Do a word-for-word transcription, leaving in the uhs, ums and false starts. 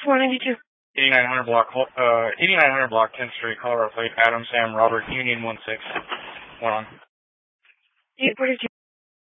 four ninety-two. eighty-nine hundred block, uh, eighty-nine hundred block, tenth Street, Colorado Plate, Adam, Sam, Robert, Union one six. One on. eight forty-two.